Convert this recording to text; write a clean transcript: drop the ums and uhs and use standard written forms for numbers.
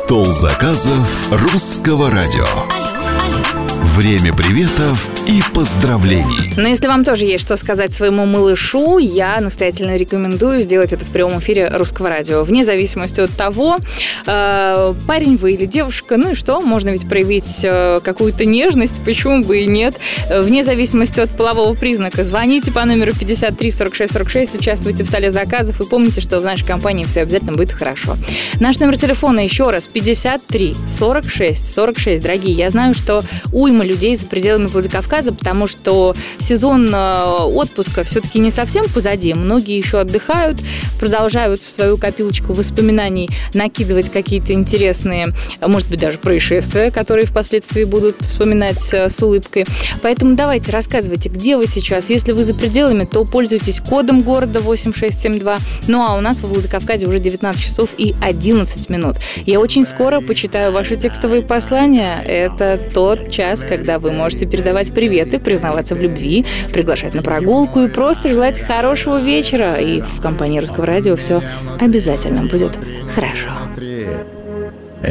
Стол заказов Русского радио. Время приветов и поздравлений. Но если вам тоже есть что сказать своему малышу, я настоятельно рекомендую сделать это в прямом эфире Русского радио. Вне зависимости от того, парень вы или девушка, ну и что, можно ведь проявить какую-то нежность, почему бы и нет. Вне зависимости от полового признака. Звоните по номеру 53 46 46, участвуйте в столе заказов и помните, что в нашей компании все обязательно будет хорошо. Наш номер телефона еще раз 53 46 46. Дорогие, я знаю, что уйма людей за пределами Владикавказа, потому что сезон отпуска все-таки не совсем позади. Многие еще отдыхают, продолжают в свою копилочку воспоминаний накидывать какие-то интересные, может быть, даже происшествия, которые впоследствии будут вспоминать с улыбкой. Поэтому давайте, рассказывайте, где вы сейчас. Если вы за пределами, то пользуйтесь кодом города 8672. Ну а у нас во Владикавказе уже 19 часов и 11 минут. Я очень скоро почитаю ваши текстовые послания. Это тот час, когда вы можете передавать приветы, признаваться в любви, приглашать на прогулку и просто желать хорошего вечера. И в компании Русского радио все обязательно будет хорошо.